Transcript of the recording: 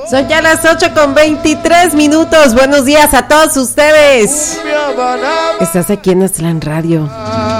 Son ya las 8:23. Buenos días a todos ustedes. Estás aquí en Aztlán Radio.